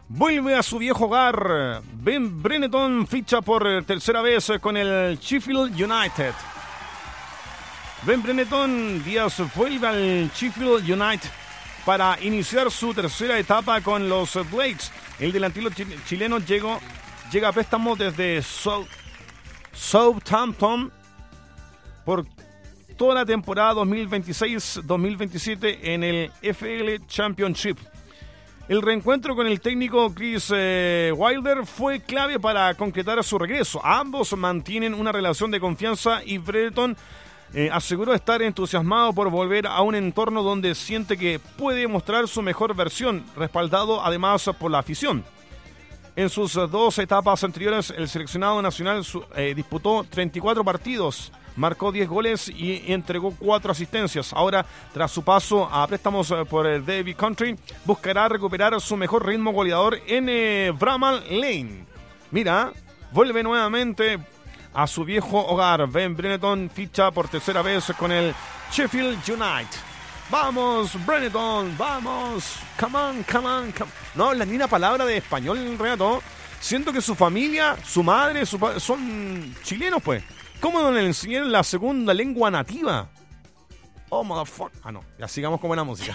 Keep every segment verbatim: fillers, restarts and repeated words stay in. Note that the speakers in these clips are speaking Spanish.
Vuelve a su viejo hogar. Ben Brereton ficha por tercera vez con el Sheffield United. Ben Brereton Díaz vuelve al Sheffield United para iniciar su tercera etapa con los Blades. El delantero chileno llegó, llega a préstamo desde South, Southampton por toda la temporada dos mil veintiséis dos mil veintisiete en el F L Championship. El reencuentro con el técnico Chris eh, Wilder fue clave para concretar su regreso. Ambos mantienen una relación de confianza y Brereton eh, aseguró estar entusiasmado por volver a un entorno donde siente que puede mostrar su mejor versión, respaldado además por la afición. En sus dos etapas anteriores, el seleccionado nacional eh, disputó treinta y cuatro partidos, marcó diez goles y entregó cuatro asistencias. Ahora, tras su paso a préstamos por el Derby County, buscará recuperar su mejor ritmo goleador en eh, Bramall Lane. Mira, vuelve nuevamente a su viejo hogar. Ben Brereton ficha por tercera vez con el Sheffield United. Vamos, Brereton, vamos. Come on, come on, come on. No, la ni una palabra de español, Renato. Siento que su familia, su madre, su padre, son chilenos, pues. ¿Cómo no le enseñaron la segunda lengua nativa? Oh, motherfucker. Ah, no. Ya sigamos con buena música.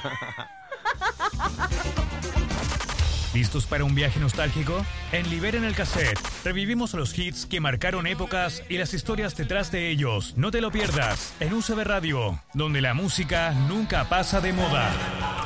¿Listos para un viaje nostálgico? En Liberen el Cassette revivimos los hits que marcaron épocas y las historias detrás de ellos. No te lo pierdas en U C B Radio, donde la música nunca pasa de moda.